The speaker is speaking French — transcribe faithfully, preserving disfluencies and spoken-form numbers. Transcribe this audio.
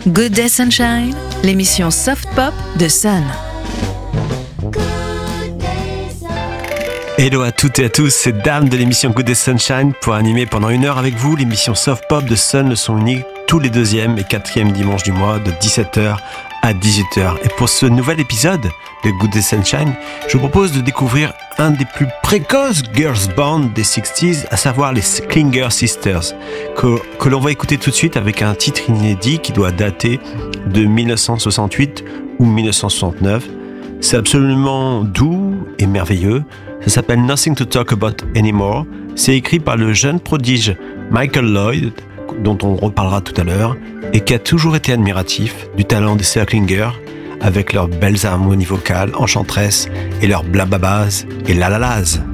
Good Day Sunshine, l'émission soft pop de Sun. Hello à toutes et à tous, c'est Dame de l'émission Good Day Sunshine pour animer pendant une heure avec vous l'émission soft pop de Sun, le son unique, tous les deuxièmes et quatrièmes dimanches du mois de dix-sept heures à dix-huit heures. Et pour ce nouvel épisode de Good Day Sunshine, je vous propose de découvrir un des plus précoces girls bands des sixties, à savoir les Klinger Sisters, que, que l'on va écouter tout de suite avec un titre inédit qui doit dater de dix-neuf cent soixante-huit ou dix-neuf cent soixante-neuf. C'est absolument doux et merveilleux. Ça s'appelle Nothing to Talk About Anymore. C'est écrit par le jeune prodige Michael Lloyd, dont on reparlera tout à l'heure, et qui a toujours été admiratif du talent des sœurs Klinger, avec leurs belles harmonies vocales enchanteresses et leurs blababas et lalalas.